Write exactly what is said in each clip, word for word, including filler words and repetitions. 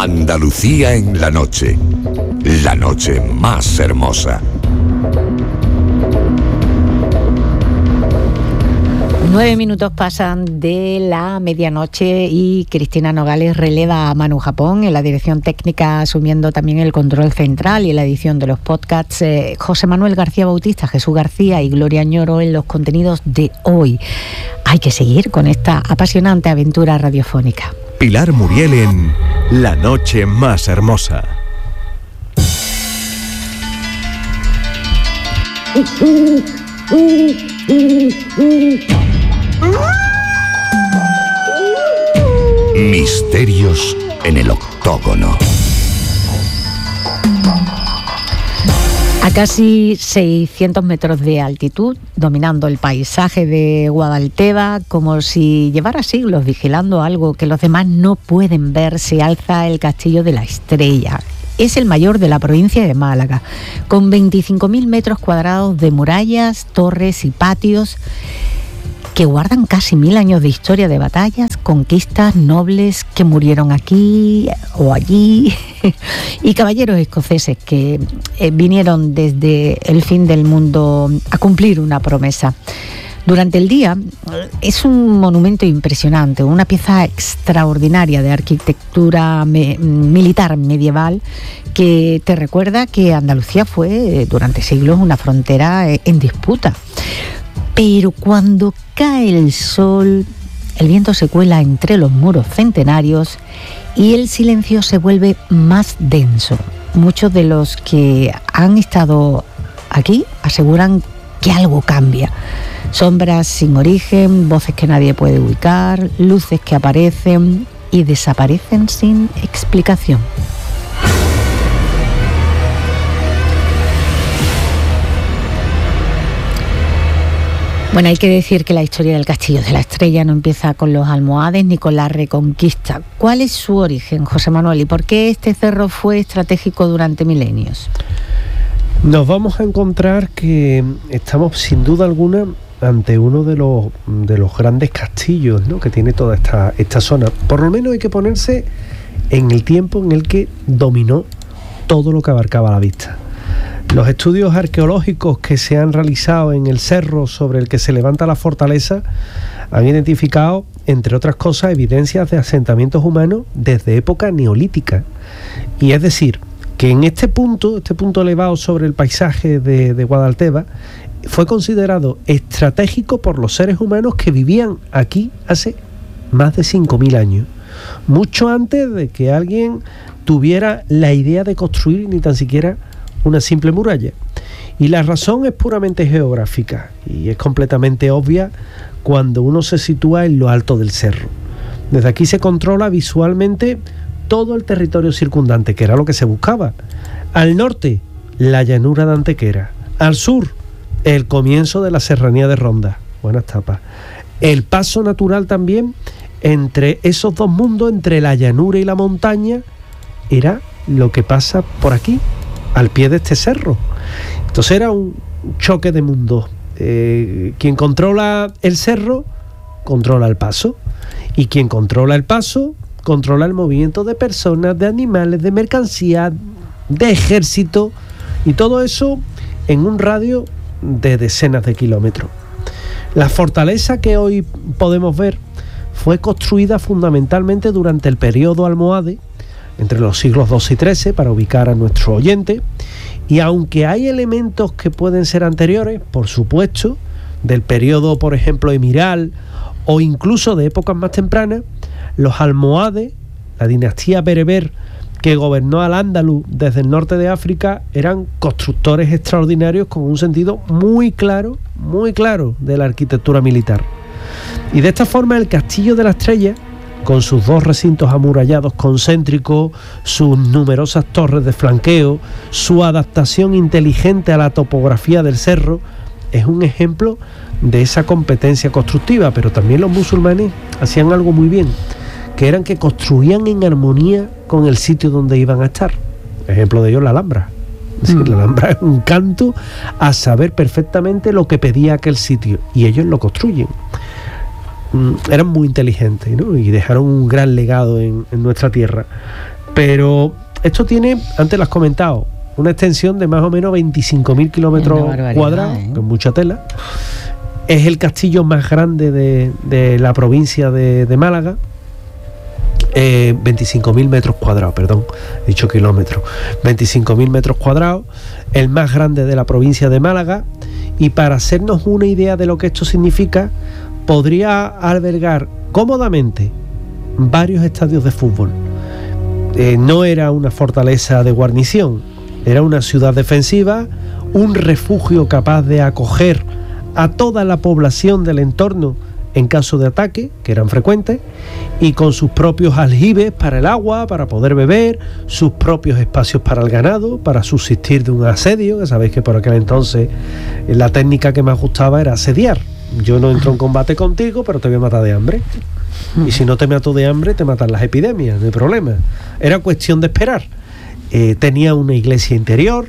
Andalucía en la noche. La noche más hermosa. Nueve minutos pasan de la medianoche y Cristina Nogales releva a Manu Japón en la dirección técnica, asumiendo también el control central y la edición de los podcasts. Eh, José Manuel García Bautista, Jesús García y Gloria Ñoro en los contenidos de hoy. Hay que seguir con esta apasionante aventura radiofónica. Pilar Muriel en La noche más hermosa. Misterios en el octógono. A casi seiscientos metros de altitud, dominando el paisaje de Guadalteba, como si llevara siglos vigilando algo que los demás no pueden ver, se alza el Castillo de la Estrella. Es el mayor de la provincia de Málaga, con veinticinco mil metros cuadrados de murallas, torres y patios que guardan casi mil años de historia de batallas, conquistas, nobles que murieron aquí o allí y caballeros escoceses que eh, vinieron desde el fin del mundo a cumplir una promesa. Durante el día es un monumento impresionante, una pieza extraordinaria de arquitectura me- militar medieval que te recuerda que Andalucía fue eh, durante siglos una frontera eh, en disputa. Pero cuando cae el sol, el viento se cuela entre los muros centenarios y el silencio se vuelve más denso. Muchos de los que han estado aquí aseguran que algo cambia. Sombras sin origen, voces que nadie puede ubicar, luces que aparecen y desaparecen sin explicación. Bueno, hay que decir que la historia del Castillo de la Estrella no empieza con los almohades ni con la Reconquista. ¿Cuál es su origen, José Manuel, y por qué este cerro fue estratégico durante milenios? Nos vamos a encontrar que estamos sin duda alguna ante uno de los, de los grandes castillos, ¿no?, que tiene toda esta, esta zona. Por lo menos hay que ponerse en el tiempo en el que dominó todo lo que abarcaba la vista. Los estudios arqueológicos que se han realizado en el cerro sobre el que se levanta la fortaleza han identificado, entre otras cosas, evidencias de asentamientos humanos desde época neolítica. Y es decir, que en este punto, este punto elevado sobre el paisaje de, de Guadalteba, fue considerado estratégico por los seres humanos que vivían aquí hace más de cinco mil años, mucho antes de que alguien tuviera la idea de construir ni tan siquiera una simple muralla. Y la razón es puramente geográfica y es completamente obvia cuando uno se sitúa en lo alto del cerro. Desde aquí se controla visualmente todo el territorio circundante, que era lo que se buscaba. Al norte, la llanura de Antequera. Al sur, el comienzo de la serranía de Ronda. Buenas tapas. El paso natural también entre esos dos mundos, entre la llanura y la montaña, era lo que pasa por aquí, al pie de este cerro. Entonces era un choque de mundos. Eh, quien controla el cerro, controla el paso. Y quien controla el paso, controla el movimiento de personas, de animales, de mercancías, de ejército. Y todo eso en un radio de decenas de kilómetros. La fortaleza que hoy podemos ver fue construida fundamentalmente durante el periodo almohade, entre los siglos doce y trece, para ubicar a nuestro oyente, y aunque hay elementos que pueden ser anteriores, por supuesto, del periodo, por ejemplo, emiral, o incluso de épocas más tempranas, los almohades, la dinastía bereber que gobernó al Andaluz desde el norte de África, eran constructores extraordinarios con un sentido muy claro, muy claro de la arquitectura militar. Y de esta forma el Castillo de la Estrella, con sus dos recintos amurallados concéntricos, sus numerosas torres de flanqueo, su adaptación inteligente a la topografía del cerro, es un ejemplo de esa competencia constructiva. Pero también los musulmanes hacían algo muy bien, que eran que construían en armonía con el sitio donde iban a estar. Ejemplo de ello, la Alhambra. Es decir, mm. la Alhambra es un canto a saber perfectamente lo que pedía aquel sitio, y ellos lo construyen. Eran muy inteligentes, ¿no?, y dejaron un gran legado en, en nuestra tierra. Pero esto tiene, antes lo has comentado, una extensión de más o menos veinticinco mil kilómetros cuadrados, ¿eh? Con mucha tela. Es el castillo más grande de, de la provincia de, de Málaga. Eh, veinticinco mil metros cuadrados, perdón, he dicho kilómetros. veinticinco mil metros cuadrados, el más grande de la provincia de Málaga. Y para hacernos una idea de lo que esto significa, podría albergar cómodamente varios estadios de fútbol. Eh, no era una fortaleza de guarnición, era una ciudad defensiva, un refugio capaz de acoger a toda la población del entorno en caso de ataque, que eran frecuentes, y con sus propios aljibes para el agua, para poder beber, sus propios espacios para el ganado, para subsistir de un asedio, que sabéis que por aquel entonces la técnica que más gustaba era asediar. Yo no entro en combate contigo, pero te voy a matar de hambre. Y si no te mato de hambre, te matan las epidemias, no hay problema. Era cuestión de esperar. Eh, tenía una iglesia interior,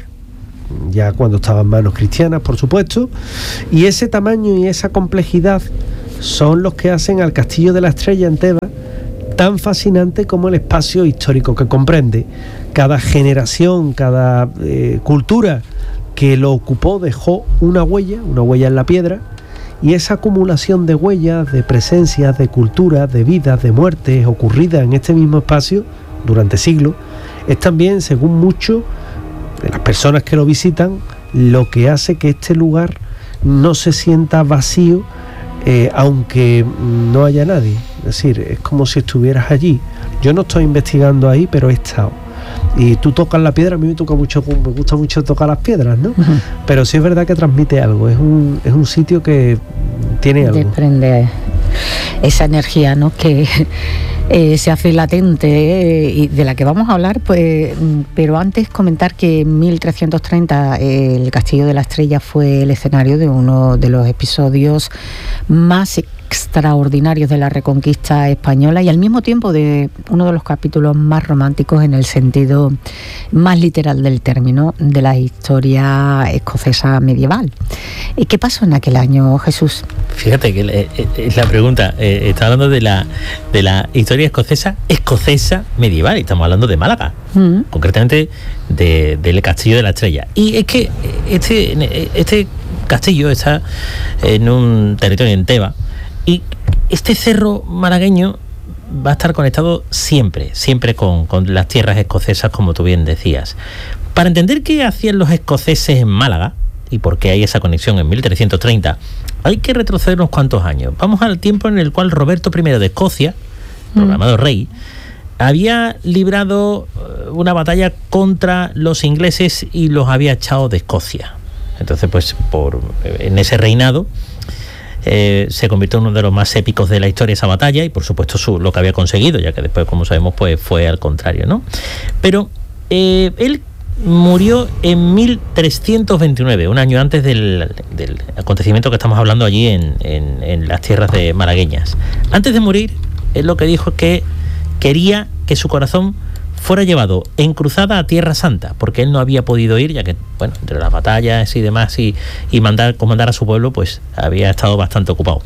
ya cuando estaban manos cristianas, por supuesto, y ese tamaño y esa complejidad son los que hacen al Castillo de la Estrella en Tebas tan fascinante como el espacio histórico que comprende. Cada generación, cada eh, cultura que lo ocupó dejó una huella, una huella en la piedra, y esa acumulación de huellas, de presencias, de culturas, de vidas, de muertes ocurridas en este mismo espacio durante siglos, es también, según muchos de las personas que lo visitan, lo que hace que este lugar no se sienta vacío, eh, aunque no haya nadie. Es decir, es como si estuvieras allí. Yo no estoy investigando ahí, pero he estado. Y tú tocas la piedra, a mí me toca mucho, me gusta mucho tocar las piedras, ¿no? Uh-huh. Pero sí es verdad que transmite algo. Es un, es un sitio que tiene algo. Desprende esa energía, ¿no? Que eh, se hace latente eh, y de la que vamos a hablar, pues. Pero antes comentar que en mil trescientos treinta eh, el Castillo de la Estrella fue el escenario de uno de los episodios más extraordinarios de la Reconquista española y al mismo tiempo de uno de los capítulos más románticos en el sentido más literal del término de la historia escocesa medieval. ¿Y qué pasó en aquel año, Jesús? Fíjate que es la pregunta, eh, está hablando de la de la historia escocesa escocesa medieval y estamos hablando de Málaga, mm. concretamente de, del Castillo de la Estrella. Y es que este, este castillo está en un territorio en Tebas. Y este cerro malagueño va a estar conectado siempre, siempre con, con las tierras escocesas, como tú bien decías. Para entender qué hacían los escoceses en Málaga y por qué hay esa conexión en mil trescientos treinta, hay que retroceder unos cuantos años. Vamos al tiempo en el cual Roberto primero de Escocia, proclamado mm. rey, había librado una batalla contra los ingleses y los había echado de Escocia. Entonces, pues, por en ese reinado Eh, se convirtió en uno de los más épicos de la historia esa batalla y por supuesto su, lo que había conseguido, ya que después, como sabemos, pues fue al contrario, ¿no? Pero eh, él murió en mil trescientos veintinueve, un año antes del, del acontecimiento que estamos hablando allí en, en, en las tierras de malagueñas. Antes de morir, él lo que dijo es que quería que su corazón fuera llevado en cruzada a Tierra Santa, porque él no había podido ir, ya que, bueno, entre las batallas y demás, y, y mandar, comandar a su pueblo, pues había estado bastante ocupado.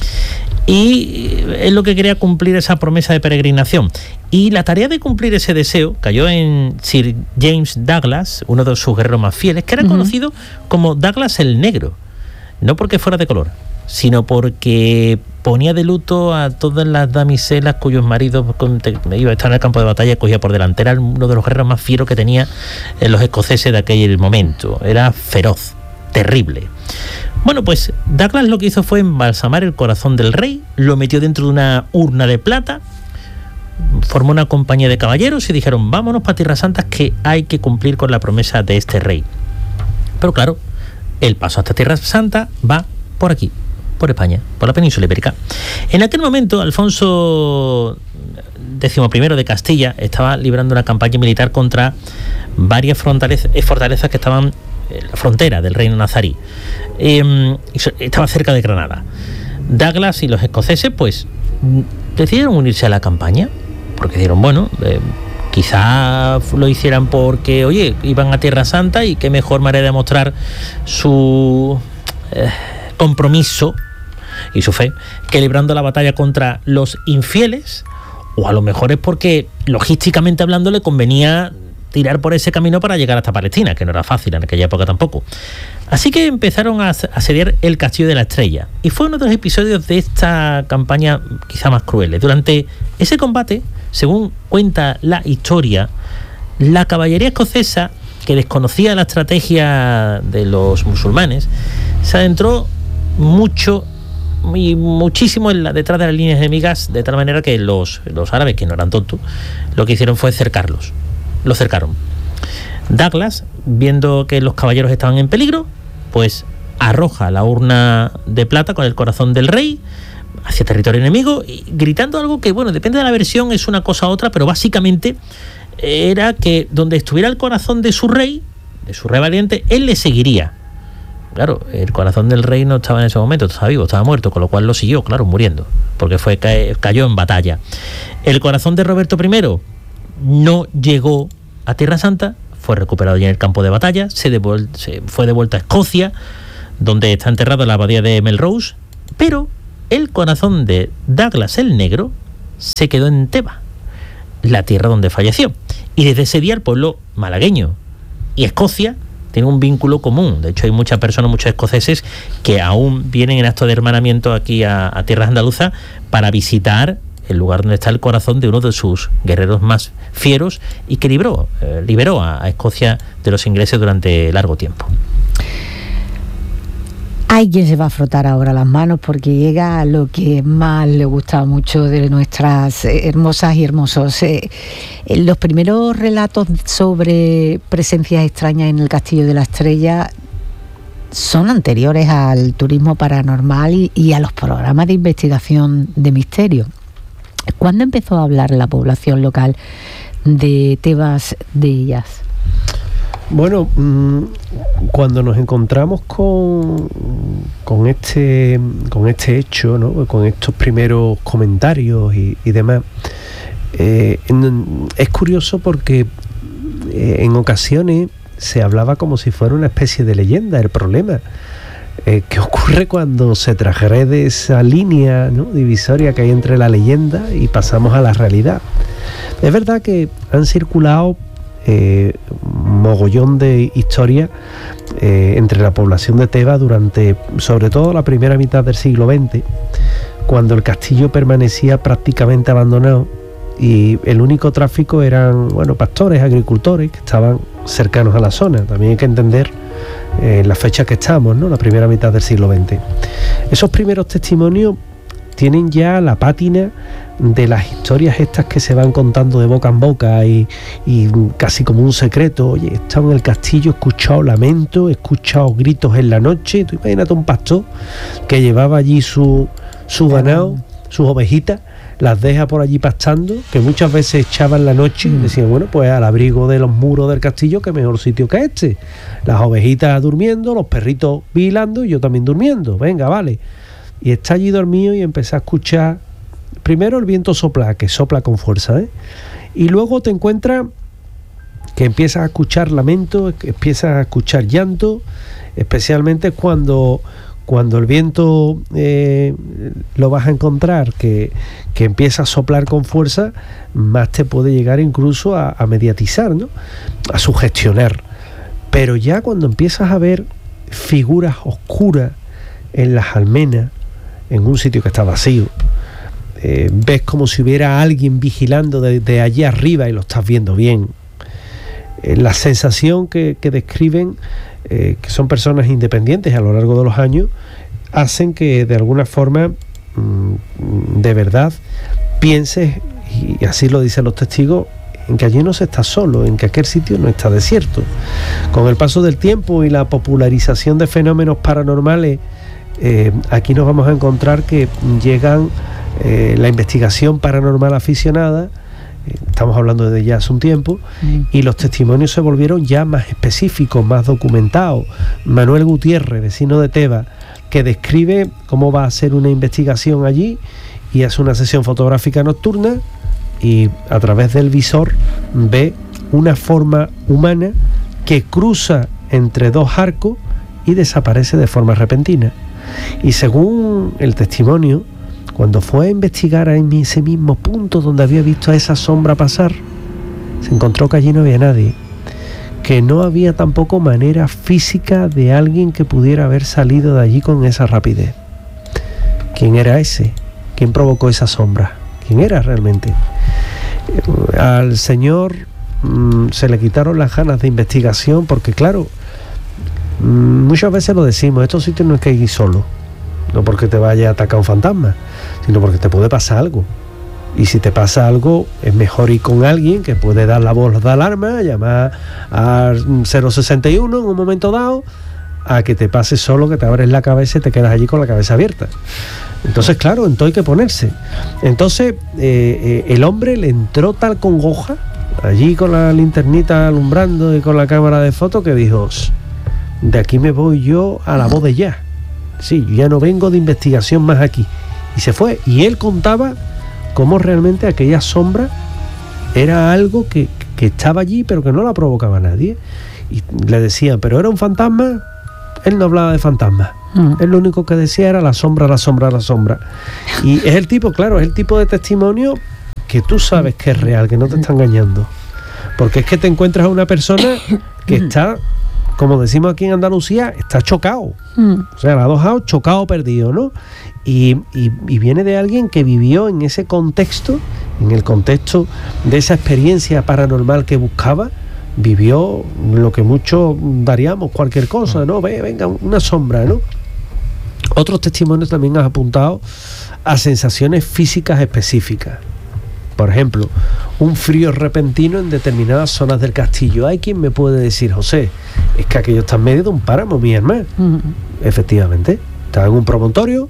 Y él lo que quería cumplir esa promesa de peregrinación. Y la tarea de cumplir ese deseo cayó en Sir James Douglas, uno de sus guerreros más fieles, que era uh-huh. conocido como Douglas el Negro, no porque fuera de color, sino porque ponía de luto a todas las damiselas cuyos maridos iba a estar en el campo de batalla y cogía por delante. Era uno de los guerreros más fieros que tenía los escoceses de aquel momento. Era feroz, terrible. Bueno, pues Douglas lo que hizo fue embalsamar el corazón del rey, lo metió dentro de una urna de plata, formó una compañía de caballeros y dijeron: vámonos para Tierra Santa, que hay que cumplir con la promesa de este rey. Pero claro, el paso hasta Tierra Santa va por aquí, por España, por la península ibérica. En aquel momento, Alfonso décimo primero de Castilla estaba librando una campaña militar contra varias fortalezas, fortalezas que estaban en la frontera del reino nazarí. Eh, estaba cerca de Granada. Douglas y los escoceses, pues, decidieron unirse a la campaña, porque dijeron, bueno, eh, quizá lo hicieran porque, oye, iban a Tierra Santa y qué mejor manera de mostrar su eh, compromiso y su fe que librando la batalla contra los infieles o a lo mejor es porque logísticamente hablando le convenía tirar por ese camino para llegar hasta Palestina, que no era fácil en aquella época tampoco. Así que empezaron a asediar el Castillo de la Estrella, y fue uno de los episodios de esta campaña quizá más crueles. Durante ese combate, según cuenta la historia, la caballería escocesa, que desconocía la estrategia de los musulmanes, se adentró mucho y muchísimo en la, detrás de las líneas enemigas, de tal manera que los, los árabes, que no eran tontos, lo que hicieron fue cercarlos. Lo cercaron. Douglas, viendo que los caballeros estaban en peligro, pues arroja la urna de plata con el corazón del rey hacia territorio enemigo, y gritando algo que, bueno, depende de la versión, es una cosa u otra, pero básicamente era que donde estuviera el corazón de su rey, de su rey valiente, él le seguiría. Claro, el corazón del rey no estaba en ese momento, estaba vivo, estaba muerto, con lo cual lo siguió, claro, muriendo, porque fue cayó en batalla. El corazón de Roberto primero no llegó a Tierra Santa, fue recuperado ya en el campo de batalla, se, devuel- se fue de vuelta a Escocia, donde está enterrado en la abadía de Melrose, pero el corazón de Douglas el Negro se quedó en Teba, la tierra donde falleció. Y desde ese día el pueblo malagueño y Escocia tienen un vínculo común. De hecho, hay muchas personas, muchos escoceses, que aún vienen en acto de hermanamiento aquí a, a tierras andaluzas para visitar el lugar donde está el corazón de uno de sus guerreros más fieros y que libró, eh, liberó a, a Escocia de los ingleses durante largo tiempo. Hay quien se va a frotar ahora las manos porque llega lo que más le gusta mucho de nuestras hermosas y hermosos. Eh, los primeros relatos sobre presencias extrañas en el Castillo de la Estrella son anteriores al turismo paranormal y, y a los programas de investigación de misterio. ¿Cuándo empezó a hablar la población local de Tebas de ellas? Bueno, mmm, cuando nos encontramos con, con, este, con este hecho, ¿no? Con estos primeros comentarios y, y demás, eh, en, es curioso porque eh, en ocasiones se hablaba como si fuera una especie de leyenda. El problema eh, que ocurre cuando se transgrede esa línea, ¿no?, divisoria que hay entre la leyenda y pasamos a la realidad. Es verdad que han circulado Eh, mogollón de historias eh, entre la población de Tebas durante, sobre todo, la primera mitad del siglo veinte, cuando el castillo permanecía prácticamente abandonado y el único tráfico eran, bueno, pastores, agricultores que estaban cercanos a la zona. También hay que entender eh, la fecha que estamos, ¿no?, la primera mitad del siglo veinte. Esos primeros testimonios tienen ya la pátina de las historias estas que se van contando de boca en boca y, y casi como un secreto. Oye, he estado en el castillo, he escuchado lamentos, he escuchado gritos en la noche. Tú imagínate un pastor que llevaba allí su, su ganado, sus ovejitas, las deja por allí pastando, que muchas veces echaban la noche y decían, bueno, pues al abrigo de los muros del castillo, qué mejor sitio que este. Las ovejitas durmiendo, los perritos vigilando y yo también durmiendo. Venga, vale. Y está allí dormido y empecé a escuchar primero el viento sopla, que sopla con fuerza, ¿eh? Y luego te encuentras que empiezas a escuchar lamento, que empiezas a escuchar llanto, especialmente cuando, cuando el viento eh, lo vas a encontrar, que, que empieza a soplar con fuerza, más te puede llegar incluso a, a mediatizar, ¿no?, a sugestionar. Pero ya cuando empiezas a ver figuras oscuras en las almenas, en un sitio que está vacío, eh, ves como si hubiera alguien vigilando desde de allí arriba y lo estás viendo bien. Eh, la sensación que, que describen, eh, que son personas independientes a lo largo de los años, hacen que de alguna forma, mmm, de verdad, pienses, y así lo dicen los testigos, en que allí no se está solo, en que aquel sitio no está desierto. Con el paso del tiempo y la popularización de fenómenos paranormales, Eh, aquí nos vamos a encontrar que llegan eh, la investigación paranormal aficionada, eh, estamos hablando de ya hace un tiempo, mm. y los testimonios se volvieron ya más específicos, más documentados. Manuel Gutiérrez, vecino de Tebas, que describe cómo va a hacer una investigación allí y hace una sesión fotográfica nocturna y a través del visor ve una forma humana que cruza entre dos arcos y desaparece de forma repentina. Y según el testimonio, cuando fue a investigar en ese mismo punto donde había visto a esa sombra pasar, se encontró que allí no había nadie, que no había tampoco manera física de alguien que pudiera haber salido de allí con esa rapidez. ¿Quién era ese? ¿Quién provocó esa sombra? ¿Quién era realmente? Al señor mmm, se le quitaron las ganas de investigación porque, claro, mmm, muchas veces lo decimos, estos sitios no es que ir solo, no porque te vaya a atacar un fantasma, sino porque te puede pasar algo. Y si te pasa algo, es mejor ir con alguien que puede dar la voz de alarma, llamar al cero sesenta y uno en un momento dado, a que te pase solo, que te abres la cabeza y te quedas allí con la cabeza abierta. Entonces, claro, entonces hay que ponerse. Entonces, eh, eh, el hombre le entró tal congoja, allí con la linternita alumbrando y con la cámara de fotos, que dijo, de aquí me voy yo a la voz de ya. Sí, yo ya no vengo de investigación más aquí. Y se fue. Y él contaba cómo realmente aquella sombra era algo que, que estaba allí, pero que no la provocaba nadie. Y le decían, ¿pero era un fantasma? Él no hablaba de fantasmas. Mm. Él lo único que decía era la sombra, la sombra, la sombra. Y es el tipo, claro, es el tipo de testimonio que tú sabes que es real, que no te está engañando. Porque es que te encuentras a una persona que está, como decimos aquí en Andalucía, está chocado. Mm. O sea, la ha dejado chocado, perdido, ¿no? Y, y, y viene de alguien que vivió en ese contexto, en el contexto de esa experiencia paranormal que buscaba, vivió lo que muchos daríamos cualquier cosa, ¿no? Ve, venga, una sombra, ¿no? Otros testimonios también han apuntado a sensaciones físicas específicas. Por ejemplo, un frío repentino en determinadas zonas del castillo. Hay quien me puede decir, José, es que aquello está en medio de un páramo, mi hermano. Uh-huh. Efectivamente, está en un promontorio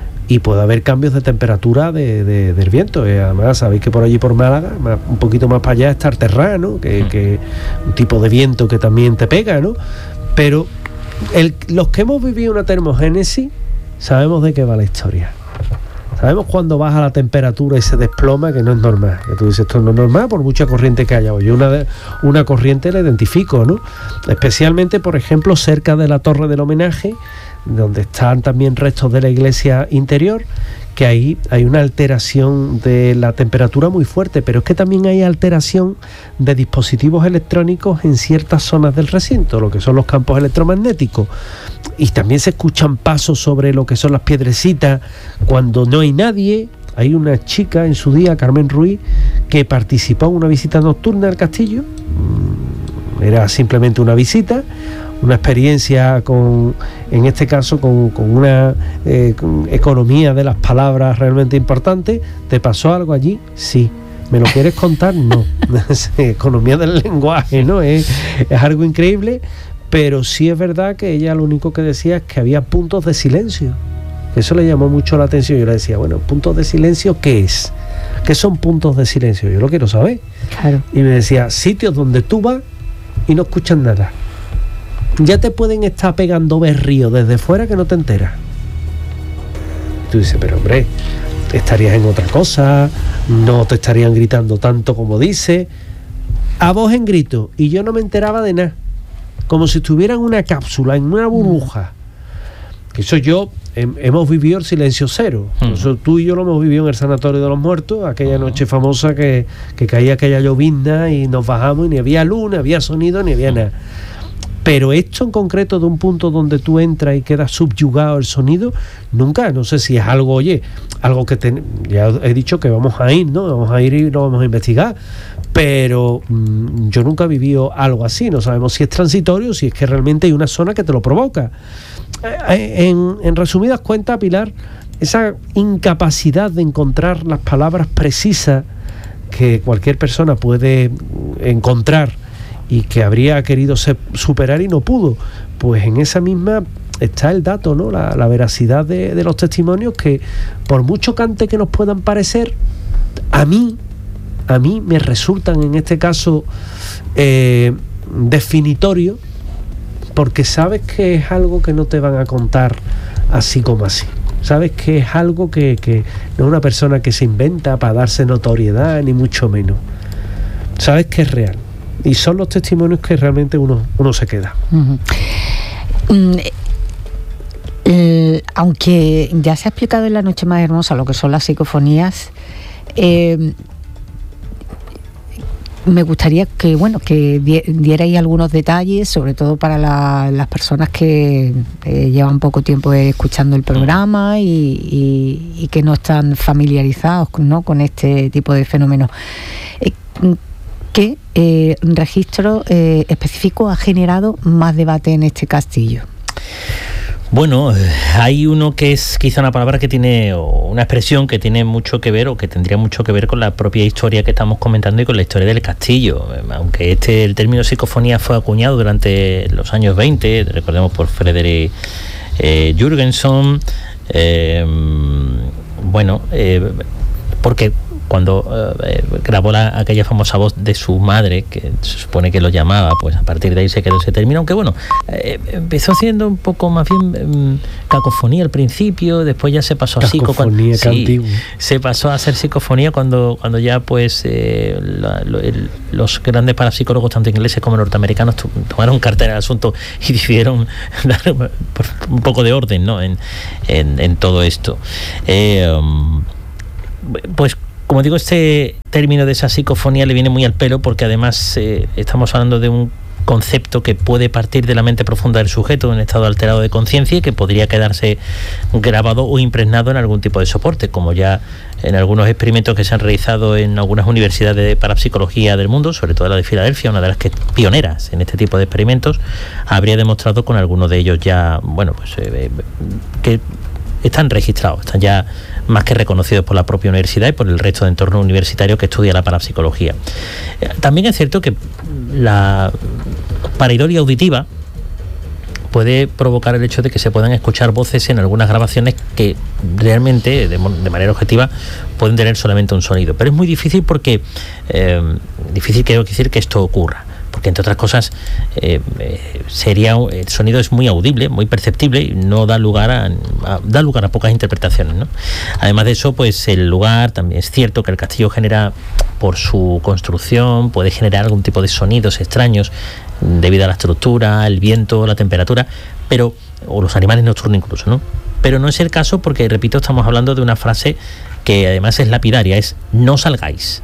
y puede haber cambios de temperatura de, de, del viento. Y además, sabéis que por allí, por Málaga, más, un poquito más para allá está Arterrá, ¿no? Que, uh-huh. que un tipo de viento que también te pega, ¿no? Pero el, los que hemos vivido una termogénesis sabemos de qué va la historia. Sabemos cuando baja la temperatura y se desploma, que no es normal. Que tú dices, esto no es normal por mucha corriente que haya. Yo una, una corriente la identifico, ¿no? Especialmente, por ejemplo, cerca de la Torre del Homenaje, donde están también restos de la iglesia interior, que ahí hay una alteración de la temperatura muy fuerte, pero es que también hay alteración de dispositivos electrónicos en ciertas zonas del recinto, lo que son los campos electromagnéticos, y también se escuchan pasos sobre lo que son las piedrecitas cuando no hay nadie. Hay una chica en su día, Carmen Ruiz, que participó en una visita nocturna al castillo. Era simplemente una visita, una experiencia con, en este caso, con, con una eh, con economía de las palabras realmente importante. ¿Te pasó algo allí? Sí. ¿Me lo quieres contar? No. Economía del lenguaje, ¿no? Es, es algo increíble, pero sí es verdad que ella lo único que decía es que había puntos de silencio. Eso le llamó mucho la atención. Yo le decía, bueno, puntos de silencio, ¿qué es? ¿Qué son puntos de silencio? Yo lo quiero saber. Claro. Y me decía, sitios donde tú vas y no escuchas nada. Ya te pueden estar pegando berríos desde fuera que no te enteras. Tú dices, pero hombre, estarías en otra cosa, no te estarían gritando tanto como dice. A voz en grito, y yo no me enteraba de nada. Como si estuviera en una cápsula, en una burbuja. Eso yo, he, hemos vivido el silencio cero. Mm. Eso tú y yo lo hemos vivido en el Sanatorio de los Muertos, aquella noche famosa que, que caía aquella llovizna y nos bajamos y ni había luz, ni había sonido, ni había nada. Pero esto en concreto, de un punto donde tú entras y quedas subyugado el sonido, nunca, no sé si es algo, oye, algo que ten, ya he dicho que vamos a ir, ¿no? Vamos a ir y lo vamos a investigar, pero mmm, yo nunca he vivido algo así. No sabemos si es transitorio, si es que realmente hay una zona que te lo provoca. En, en resumidas cuentas, Pilar, esa incapacidad de encontrar las palabras precisas que cualquier persona puede encontrar y que habría querido ser, superar y no pudo, pues en esa misma está el dato, ¿no? La, la veracidad de, de los testimonios, que por muy chocante que nos puedan parecer, a mí, a mí me resultan en este caso eh, definitorios, porque sabes que es algo que no te van a contar así como así. Sabes que es algo que, que no es una persona que se inventa para darse notoriedad, ni mucho menos. Sabes que es real. Y son los testimonios que realmente uno, uno se queda. Uh-huh. Mm, Eh, aunque ya se ha explicado en La noche más hermosa lo que son las psicofonías, eh, me gustaría que bueno que dierais algunos detalles, sobre todo para la, las personas que eh, llevan poco tiempo escuchando el programa y, y, y que no están familiarizados, ¿no?, con este tipo de fenómenos. Eh, ¿Qué eh, registro eh, específico ha generado más debate en este castillo? Bueno, hay uno que es quizá una palabra que tiene, o una expresión que tiene mucho que ver, o que tendría mucho que ver con la propia historia que estamos comentando y con la historia del castillo. Aunque este el término psicofonía fue acuñado durante los años veinte, recordemos por Frederick eh, Jürgenson, eh, bueno, eh, porque cuando eh, grabó la, aquella famosa voz de su madre, que se supone que lo llamaba, pues a partir de ahí se quedó ese término, aunque bueno, eh, empezó siendo un poco más bien eh, cacofonía al principio, después ya se pasó a psicofonía, sí, se pasó a ser psicofonía cuando, cuando ya pues eh, la, lo, el, los grandes parapsicólogos, tanto ingleses como norteamericanos, tomaron cartera del asunto y decidieron dar un poco de orden, ¿no?, en, en, en todo esto. Eh, um, pues como digo, este término de esa psicofonía le viene muy al pelo porque además eh, estamos hablando de un concepto que puede partir de la mente profunda del sujeto en estado alterado de conciencia y que podría quedarse grabado o impregnado en algún tipo de soporte, como ya en algunos experimentos que se han realizado en algunas universidades de parapsicología del mundo, sobre todo la de Filadelfia, una de las que pioneras en este tipo de experimentos, habría demostrado con algunos de ellos ya, bueno, pues eh, que están registrados, están ya más que reconocidos por la propia universidad y por el resto de entorno universitario que estudia la parapsicología. También es cierto que la pareidolia auditiva puede provocar el hecho de que se puedan escuchar voces en algunas grabaciones que realmente, de, de manera objetiva, pueden tener solamente un sonido. Pero es muy difícil porque, eh, difícil quiero decir que esto ocurra. Porque entre otras cosas eh, sería el sonido es muy audible, muy perceptible y no da lugar a, a da lugar a pocas interpretaciones, ¿no? Además de eso, pues el lugar también es cierto que el castillo genera, por su construcción, puede generar algún tipo de sonidos extraños debido a la estructura, el viento, la temperatura, pero o los animales nocturnos incluso, ¿no? Pero no es el caso porque, repito, estamos hablando de una frase que además es lapidaria, es no salgáis.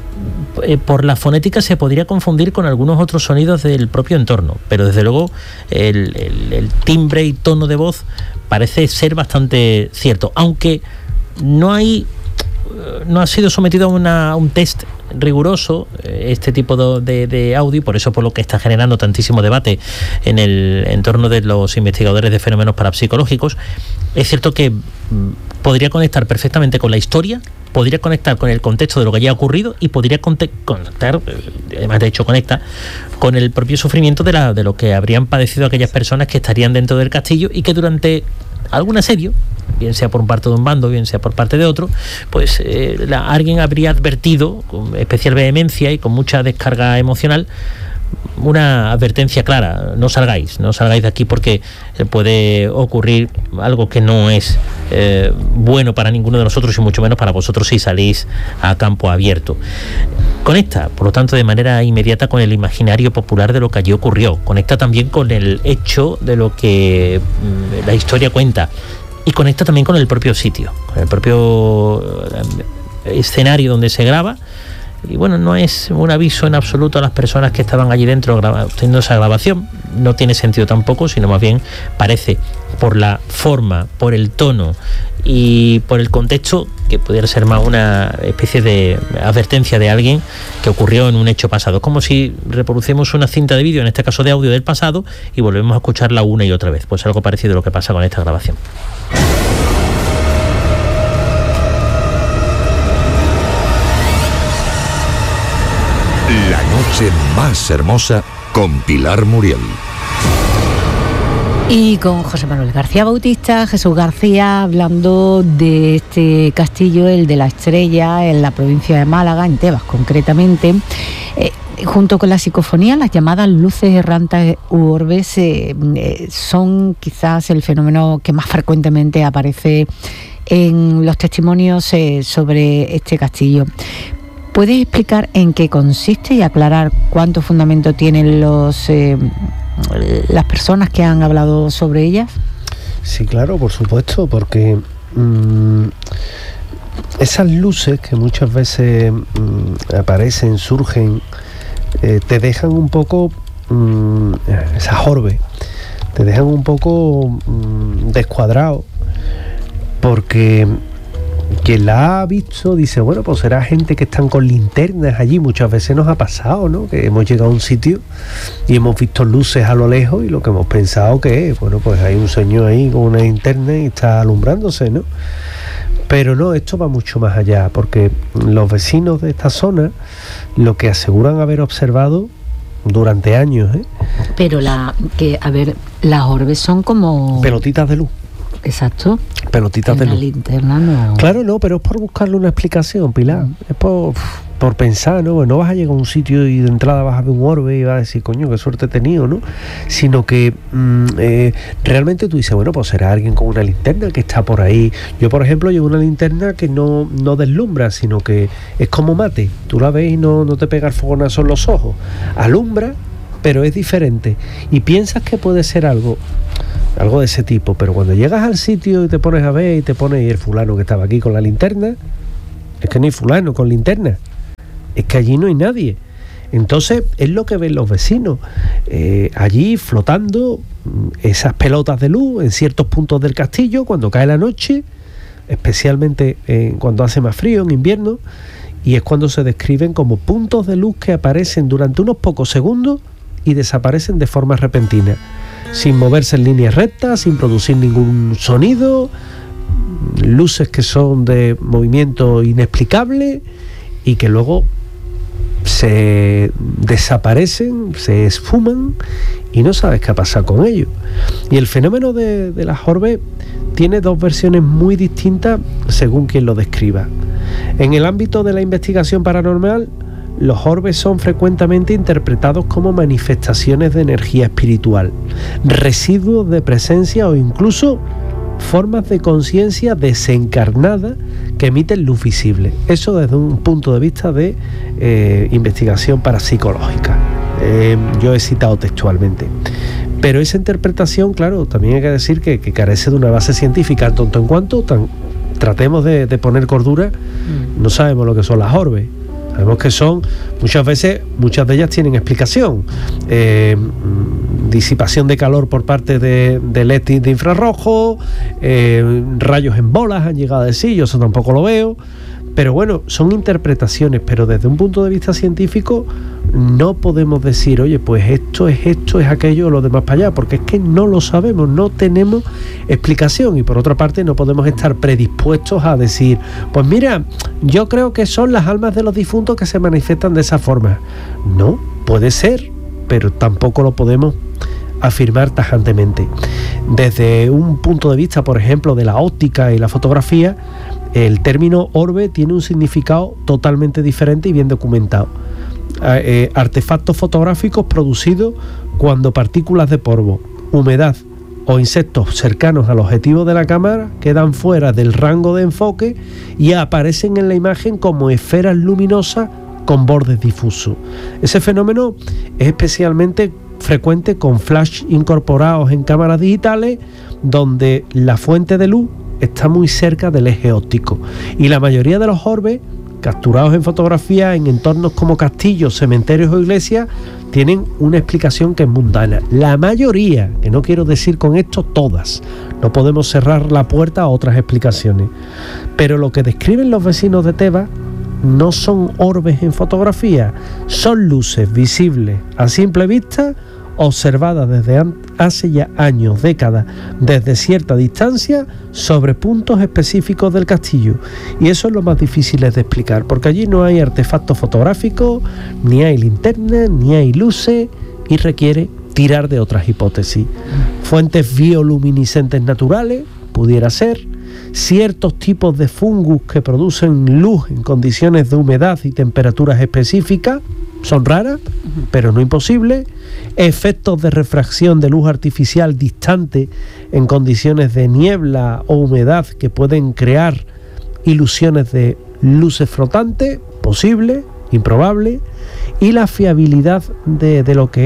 Por la fonética se podría confundir con algunos otros sonidos del propio entorno, pero desde luego el, el, el timbre y tono de voz parece ser bastante cierto, aunque no hay no ha sido sometido a, una, a un test riguroso este tipo de, de audio, y por eso por lo que está generando tantísimo debate en el entorno de los investigadores de fenómenos parapsicológicos. Es cierto que podría conectar perfectamente con la historia, podría conectar con el contexto de lo que haya ocurrido y podría conectar, además de hecho conecta, con el propio sufrimiento de, la, de lo que habrían padecido aquellas personas que estarían dentro del castillo y que durante algún asedio, bien sea por parte de un bando, bien sea por parte de otro, pues eh, la, alguien habría advertido con especial vehemencia y con mucha descarga emocional una advertencia clara: no salgáis, no salgáis de aquí porque puede ocurrir algo que no es eh, bueno para ninguno de nosotros y mucho menos para vosotros si salís a campo abierto. Conecta, por lo tanto, de manera inmediata con el imaginario popular de lo que allí ocurrió, conecta también con el hecho de lo que mm, la historia cuenta y conecta también con el propio sitio, con el propio eh, escenario donde se graba. Y bueno, no es un aviso en absoluto a las personas que estaban allí dentro teniendo esa grabación, no tiene sentido tampoco, sino más bien parece, por la forma, por el tono y por el contexto, que pudiera ser más una especie de advertencia de alguien que ocurrió en un hecho pasado. Es como si reproducimos una cinta de vídeo, en este caso de audio del pasado, y volvemos a escucharla una y otra vez. Pues algo parecido a lo que pasa con esta grabación. La noche más hermosa con Pilar Muriel. Y con José Manuel García Bautista, Jesús García, hablando de este castillo, el de la Estrella, en la provincia de Málaga, en Tebas concretamente. Eh, junto con la psicofonía, las llamadas luces errantes u orbes eh, eh, son quizás el fenómeno que más frecuentemente aparece en los testimonios eh, sobre este castillo. ¿Puedes explicar en qué consiste y aclarar cuánto fundamento tienen los eh, las personas que han hablado sobre ellas? Sí, claro, por supuesto, porque mmm, esas luces que muchas veces mmm, aparecen, surgen, eh, te dejan un poco, mmm, esas orbes, te dejan un poco mmm, descuadrado, porque quien la ha visto dice, bueno, pues será gente que están con linternas allí. Muchas veces nos ha pasado, ¿no?, que hemos llegado a un sitio y hemos visto luces a lo lejos y lo que hemos pensado que es, bueno, pues hay un señor ahí con una linterna y está alumbrándose, ¿no? Pero no, esto va mucho más allá, porque los vecinos de esta zona lo que aseguran haber observado durante años, ¿eh? Pero la que, a ver, las orbes son como pelotitas de luz. Exacto. Pelotitas de luz. La linterna no. Claro, no, pero es por buscarle una explicación, Pilar. Mm. Es por, por pensar, ¿no? No vas a llegar a un sitio y de entrada vas a ver un orbe y vas a decir, coño, qué suerte he tenido, ¿no? Sino que mmm, eh, realmente tú dices, bueno, pues será alguien con una linterna que está por ahí. Yo, por ejemplo, llevo una linterna que no, no deslumbra, sino que es como mate. Tú la ves y no, no te pega el fogonazo en los ojos. Alumbra, pero es diferente. Y piensas que puede ser algo... algo de ese tipo, pero cuando llegas al sitio y te pones a ver y te pones y el fulano que estaba aquí con la linterna, es que no hay fulano con linterna, es que allí no hay nadie. Entonces es lo que ven los vecinos, eh, allí flotando esas pelotas de luz en ciertos puntos del castillo cuando cae la noche, especialmente eh, cuando hace más frío en invierno, y es cuando se describen como puntos de luz que aparecen durante unos pocos segundos y desaparecen de forma repentina, sin moverse en líneas rectas, sin producir ningún sonido, luces que son de movimiento inexplicable y que luego se desaparecen, se esfuman y no sabes qué ha pasado con ellos. Y el fenómeno de, de las orbes tiene dos versiones muy distintas según quien lo describa. En el ámbito de la investigación paranormal, los orbes son frecuentemente interpretados como manifestaciones de energía espiritual, residuos de presencia o incluso formas de conciencia desencarnada que emiten luz visible. Eso desde un punto de vista de eh, investigación parapsicológica. Eh, yo he citado textualmente. Pero esa interpretación, claro, también hay que decir que, que carece de una base científica, tanto en cuanto tan, tratemos de, de poner cordura, no sabemos lo que son las orbes. Sabemos que son, muchas veces, muchas de ellas tienen explicación. Eh, disipación de calor por parte de, de L E D de infrarrojo, eh, rayos en bolas han llegado a decir, yo eso tampoco lo veo. Pero bueno, son interpretaciones, pero desde un punto de vista científico no podemos decir, oye, pues esto es esto, es aquello, lo demás para allá, porque es que no lo sabemos, no tenemos explicación. Y por otra parte no podemos estar predispuestos a decir, pues mira, yo creo que son las almas de los difuntos que se manifiestan de esa forma. No, puede ser, pero tampoco lo podemos afirmar tajantemente. Desde un punto de vista, por ejemplo, de la óptica y la fotografía, el término orbe tiene un significado totalmente diferente y bien documentado. Eh, artefactos fotográficos producidos cuando partículas de polvo, humedad o insectos cercanos al objetivo de la cámara quedan fuera del rango de enfoque y aparecen en la imagen como esferas luminosas con bordes difusos. Ese fenómeno es especialmente frecuente con flash incorporados en cámaras digitales donde la fuente de luz está muy cerca del eje óptico, y la mayoría de los orbes capturados en fotografía en entornos como castillos, cementerios o iglesias tienen una explicación que es mundana. La mayoría, que no quiero decir con esto todas, no podemos cerrar la puerta a otras explicaciones, pero lo que describen los vecinos de Tebas no son orbes en fotografía, son luces visibles a simple vista, observadas desde hace ya años, décadas, desde cierta distancia, sobre puntos específicos del castillo. Y eso es lo más difícil de explicar, porque allí no hay artefactos fotográficos, ni hay linternas, ni hay luces, y requiere tirar de otras hipótesis. Fuentes bioluminiscentes naturales, pudiera ser, ciertos tipos de fungus que producen luz en condiciones de humedad y temperaturas específicas, son raras, pero no imposibles, efectos de refracción de luz artificial distante en condiciones de niebla o humedad que pueden crear ilusiones de luces flotantes, posible, improbable, y la fiabilidad de, de lo que es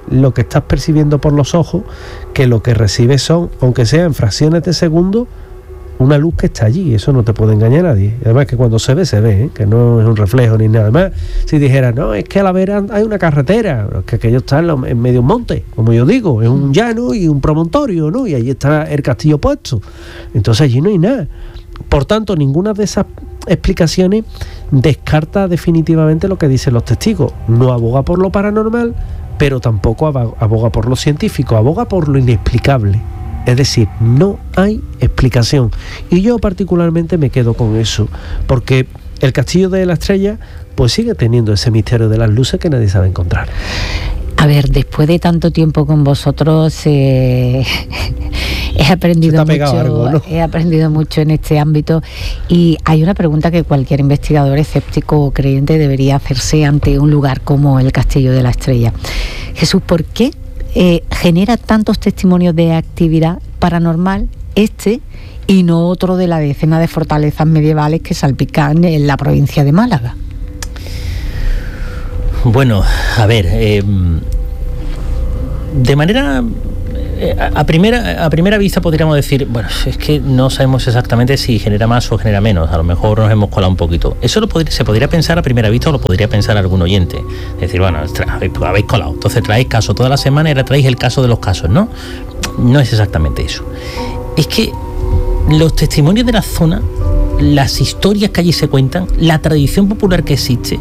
lo que estás percibiendo por los ojos, que lo que recibes son, aunque sea en fracciones de segundo, una luz que está allí. Eso no te puede engañar a nadie. Además que cuando se ve, se ve, ¿eh? Que no es un reflejo ni nada más. Si dijeras, no, es que a la vera hay una carretera, pero es que aquello está en, lo, en medio de un monte, como yo digo, es un llano y un promontorio, ¿no? Y allí está el castillo puesto. Entonces allí no hay nada. Por tanto, ninguna de esas explicaciones descarta definitivamente lo que dicen los testigos. No aboga por lo paranormal, pero tampoco aboga por lo científico, aboga por lo inexplicable. Es decir, no hay explicación. Y yo particularmente me quedo con eso, porque el Castillo de la Estrella pues sigue teniendo ese misterio de las luces que nadie sabe encontrar. A ver, después de tanto tiempo con vosotros, eh, he aprendido mucho, algo, ¿no? he aprendido mucho en este ámbito, y hay una pregunta que cualquier investigador escéptico o creyente debería hacerse ante un lugar como el Castillo de la Estrella. Jesús, ¿por qué eh, genera tantos testimonios de actividad paranormal este y no otro de la decena de fortalezas medievales que salpican en la provincia de Málaga? Bueno, a ver, eh, de manera eh, a primera a primera vista podríamos decir, bueno, es que no sabemos exactamente si genera más o genera menos, a lo mejor nos hemos colado un poquito. Eso lo podría, se podría pensar a primera vista, o lo podría pensar algún oyente. Es decir, bueno, habéis, habéis colado, entonces traéis caso toda la semana y ahora traéis el caso de los casos, ¿no? No es exactamente eso. Es que los testimonios de la zona, las historias que allí se cuentan, la tradición popular que existe,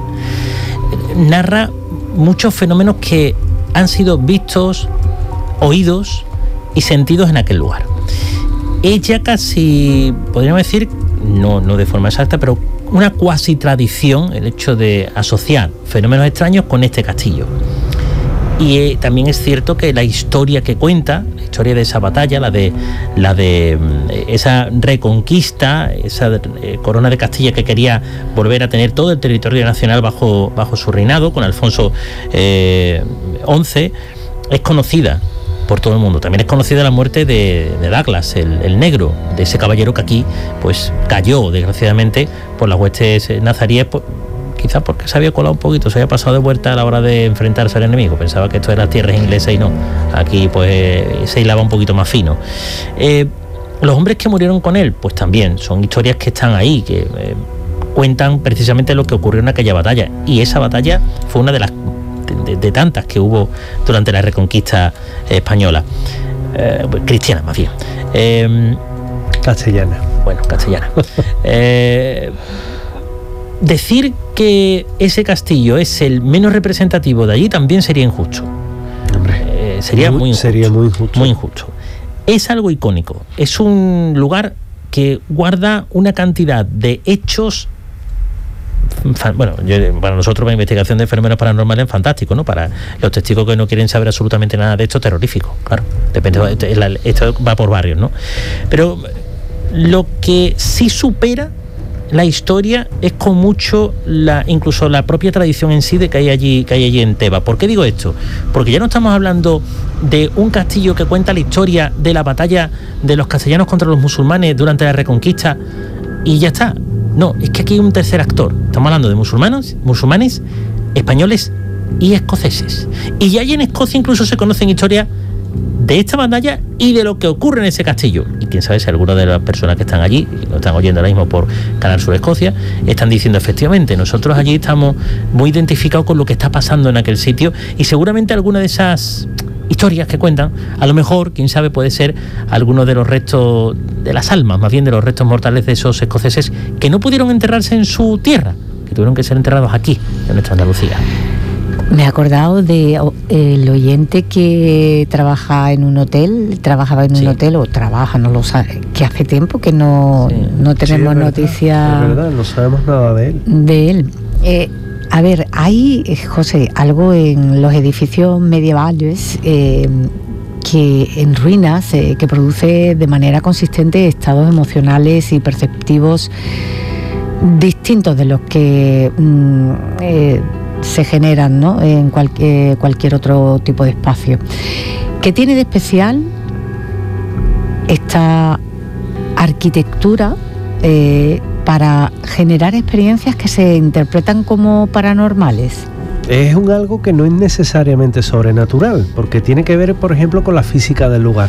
narra muchos fenómenos que han sido vistos, oídos y sentidos en aquel lugar. Es ya casi, podríamos decir, no, no de forma exacta, pero una cuasi tradición el hecho de asociar fenómenos extraños con este castillo. Y eh, también es cierto que la historia que cuenta, la historia de esa batalla, la de la de eh, esa reconquista, esa eh, corona de Castilla que quería volver a tener todo el territorio nacional bajo, bajo su reinado, con Alfonso eh, once, es conocida por todo el mundo. También es conocida la muerte de, de Douglas, el, el negro, de ese caballero que aquí pues cayó desgraciadamente por las huestes nazaríes, por, quizás porque se había colado un poquito, se había pasado de vuelta a la hora de enfrentarse al enemigo. Pensaba que esto era tierras inglesas y no. Aquí pues se hilaba un poquito más fino. Eh, los hombres que murieron con él, pues también son historias que están ahí, que eh, cuentan precisamente lo que ocurrió en aquella batalla. Y esa batalla fue una de las de, de, de tantas que hubo durante la Reconquista española. Eh, cristiana, más bien. Eh, castellana. Bueno, castellana. eh, Decir que ese castillo es el menos representativo de allí también sería injusto. Hombre, eh, sería muy, muy injusto. Sería muy injusto. Muy injusto. Es algo icónico. Es un lugar que guarda una cantidad de hechos. Bueno, yo, para nosotros la investigación de fenómenos paranormales es fantástico, ¿no? Para los testigos que no quieren saber absolutamente nada de esto, terrorífico, claro. Depende, esto va por barrios, ¿no? Pero lo que sí supera la historia es con mucho la incluso la propia tradición en sí de que hay allí que hay allí en Teba. ¿Por qué digo esto? Porque ya no estamos hablando de un castillo que cuenta la historia de la batalla de los castellanos contra los musulmanes durante la Reconquista y ya está. No, es que aquí hay un tercer actor. Estamos hablando de musulmanes, musulmanes, españoles y escoceses. Y ya allí en Escocia incluso se conocen historias de esta batalla y de lo que ocurre en ese castillo. Y quién sabe si algunas de las personas que están allí, que nos están oyendo ahora mismo por Canal Sur Escocia, están diciendo efectivamente, nosotros allí estamos muy identificados con lo que está pasando en aquel sitio, y seguramente alguna de esas historias que cuentan, a lo mejor, quién sabe, puede ser alguno de los restos de las almas, más bien de los restos mortales de esos escoceses que no pudieron enterrarse en su tierra, que tuvieron que ser enterrados aquí, en nuestra Andalucía. Me he acordado de oh, el oyente que trabaja en un hotel, trabajaba en un sí. hotel o trabaja, no lo sabe, que hace tiempo que no, sí. no tenemos sí, noticias. Es verdad, no sabemos nada de él. De él. Eh, a ver, hay, José, algo en los edificios medievales eh, que en ruinas, eh, que produce de manera consistente estados emocionales y perceptivos distintos de los que mm, eh, se generan, ¿no?, en cualquier, cualquier otro tipo de espacio. ¿Qué tiene de especial esta arquitectura eh, para generar experiencias que se interpretan como paranormales? es un algo que no es necesariamente sobrenatural, porque tiene que ver, por ejemplo, con la física del lugar,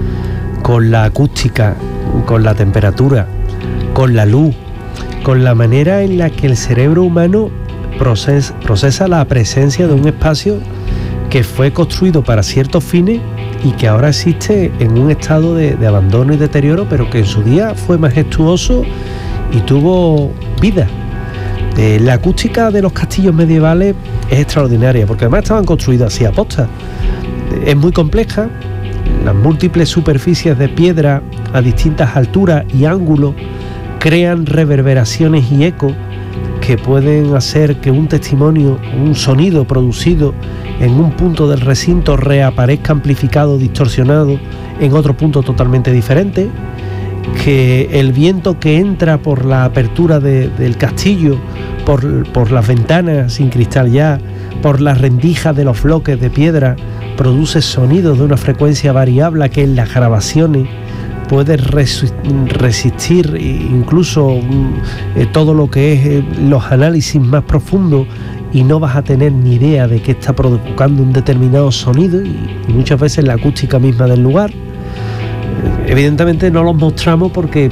con la acústica, con la temperatura, con la luz, con la manera en la que el cerebro humano procesa, procesa la presencia de un espacio que fue construido para ciertos fines y que ahora existe en un estado de, de abandono y deterioro, pero que en su día fue majestuoso y tuvo vida. Eh, la acústica de los castillos medievales es extraordinaria, porque además estaban construidos así a posta. Es muy compleja, las múltiples superficies de piedra a distintas alturas y ángulos crean reverberaciones y ecos que pueden hacer que un testimonio, un sonido producido en un punto del recinto reaparezca amplificado, distorsionado en otro punto totalmente diferente, que el viento que entra por la apertura de, del castillo, por, por las ventanas sin cristal ya, por las rendijas de los bloques de piedra, produce sonidos de una frecuencia variable que en las grabaciones puede resistir incluso eh, todo lo que es eh, los análisis más profundos, y no vas a tener ni idea de qué está provocando un determinado sonido, y, y muchas veces la acústica misma del lugar. Evidentemente no los mostramos porque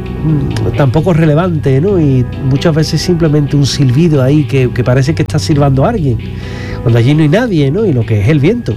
mmm, tampoco es relevante, ¿no? Y muchas veces simplemente un silbido ahí que, que parece que está silbando a alguien, cuando allí no hay nadie, ¿no? Y lo que es el viento.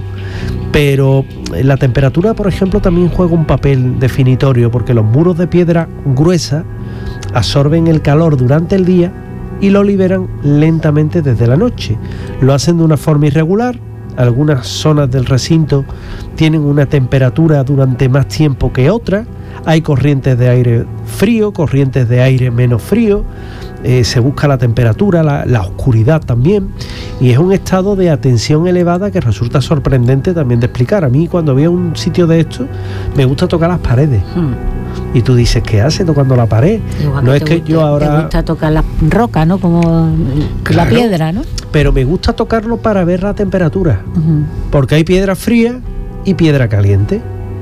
Pero la temperatura, por ejemplo, también juega un papel definitorio, porque los muros de piedra gruesa absorben el calor durante el día y lo liberan lentamente desde la noche. Lo hacen de una forma irregular. Algunas zonas del recinto tienen una temperatura durante más tiempo que otras. Hay corrientes de aire frío, corrientes de aire menos frío. Eh, se busca la temperatura, la, la oscuridad también. Y es un estado de atención elevada que resulta sorprendente también de explicar. A mí, cuando voy a un sitio de esto, me gusta tocar las paredes. Hmm. Y tú dices, ¿qué hace tocando la pared? Igual no que es que gusta, yo ahora... Te gusta tocar la roca, ¿no? Como claro, la piedra, ¿no? Pero me gusta tocarlo para ver la temperatura. Uh-huh. Porque hay piedra fría y piedra caliente.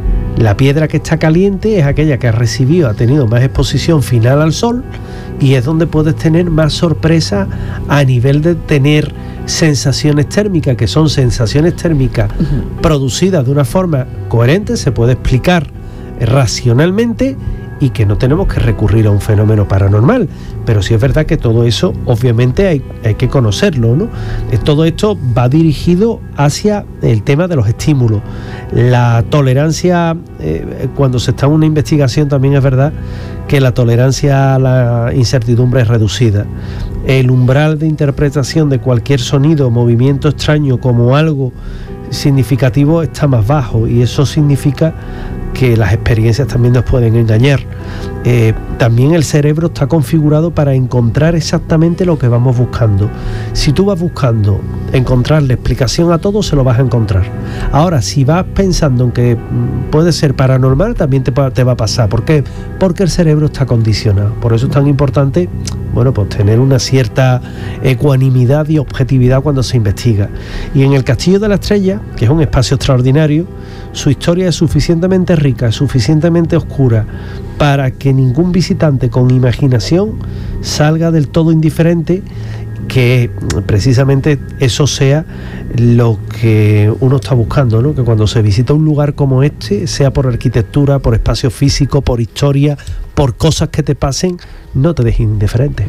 La piedra que está caliente es aquella que ha recibido, ha tenido más exposición final al sol, y es donde puedes tener más sorpresa a nivel de tener sensaciones térmicas, que son sensaciones térmicas uh-huh. producidas de una forma coherente, se puede explicar racionalmente, y que no tenemos que recurrir a un fenómeno paranormal. Pero sí es verdad que todo eso obviamente hay, hay que conocerlo, ¿no? Todo esto va dirigido hacia el tema de los estímulos. La tolerancia, eh, cuando se está en una investigación, también es verdad que la tolerancia a la incertidumbre es reducida. El umbral de interpretación de cualquier sonido o movimiento extraño como algo significativo está más bajo, y eso significa que las experiencias también nos pueden engañar. Eh, también el cerebro está configurado para encontrar exactamente lo que vamos buscando. Si tú vas buscando encontrarle explicación a todo, se lo vas a encontrar. Ahora, si vas pensando en que puede ser paranormal, también te, te va a pasar. ¿Por qué? Porque el cerebro está condicionado. Por eso es tan importante, bueno, pues tener una cierta ecuanimidad y objetividad cuando se investiga. Y en el Castillo de la Estrella, que es un espacio extraordinario, su historia es suficientemente rica, suficientemente oscura, para que ningún visitante con imaginación salga del todo indiferente, que precisamente eso sea lo que uno está buscando, ¿no? Que cuando se visita un lugar como este, sea por arquitectura, por espacio físico, por historia, por cosas que te pasen, no te dejes indiferente.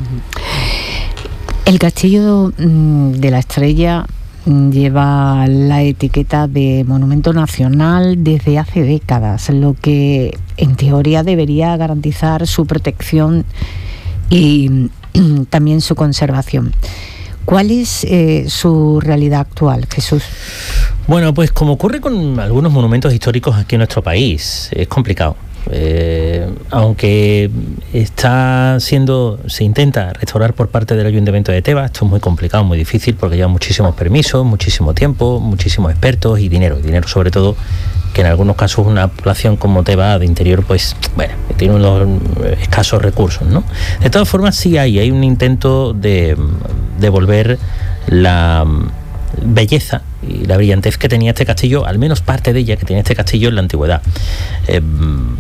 El Castillo de la Estrella lleva la etiqueta de Monumento Nacional desde hace décadas, lo que en teoría debería garantizar su protección y también su conservación. ¿Cuál es eh, su realidad actual, Jesús? Bueno, pues como ocurre con algunos monumentos históricos aquí en nuestro país, es complicado. Eh, aunque está siendo, se intenta restaurar por parte del Ayuntamiento de Tebas, esto es muy complicado, muy difícil, porque lleva muchísimos permisos, muchísimo tiempo, muchísimos expertos y dinero, dinero sobre todo, que en algunos casos una población como Tebas de interior, pues bueno, tiene unos escasos recursos, ¿no? De todas formas, sí hay, hay un intento de devolver la belleza y la brillantez que tenía este castillo, al menos parte de ella que tenía este castillo en la antigüedad. Eh,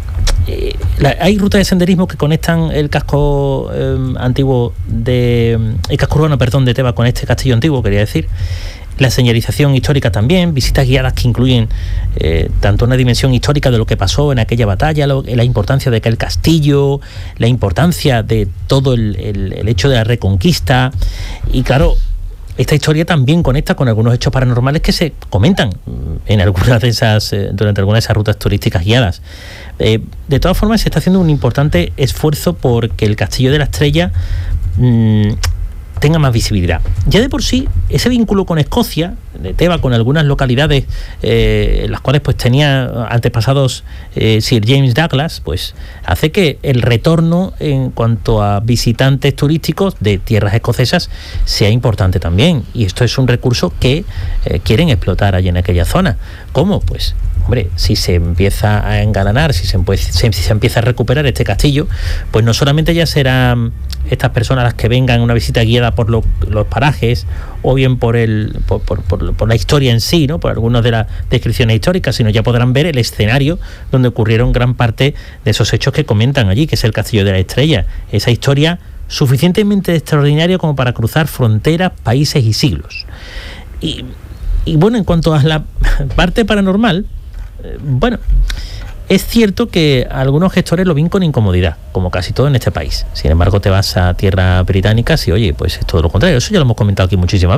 eh, la, hay rutas de senderismo que conectan el casco eh, antiguo de el casco urbano, perdón, de Teba con este castillo antiguo, quería decir. La señalización histórica también, visitas guiadas que incluyen eh, tanto una dimensión histórica de lo que pasó en aquella batalla, lo, la importancia de aquel castillo, la importancia de todo el, el, el hecho de la reconquista. Y claro, esta historia también conecta con algunos hechos paranormales que se comentan en algunas de esas, eh, durante algunas de esas rutas turísticas guiadas. Eh, de todas formas, se está haciendo un importante esfuerzo porque el Castillo de la Estrella mmm, tenga más visibilidad. Ya de por sí, ese vínculo con Escocia, de Teba, con algunas localidades eh, en las cuales pues tenía antepasados eh, Sir James Douglas, pues hace que el retorno en cuanto a visitantes turísticos de tierras escocesas sea importante también. Y esto es un recurso que eh, quieren explotar allí en aquella zona. ¿Cómo? Pues hombre, si se empieza a engalanar, si se, empieza, si se empieza a recuperar este castillo, pues no solamente ya serán estas personas las que vengan una visita guiada por lo, los parajes, o bien por el por, por, por, por la historia en sí, ¿no? Por algunas de las descripciones históricas, sino ya podrán ver el escenario donde ocurrieron gran parte de esos hechos que comentan allí, que es el Castillo de la Estrella. Esa historia suficientemente extraordinaria como para cruzar fronteras, países y siglos. Y, y bueno, en cuanto a la parte paranormal, eh, bueno, es cierto que algunos gestores lo ven con incomodidad, como casi todo en este país. Sin embargo, te vas a tierra británica y oye, pues es todo lo contrario. Eso ya lo hemos comentado aquí muchísimas veces.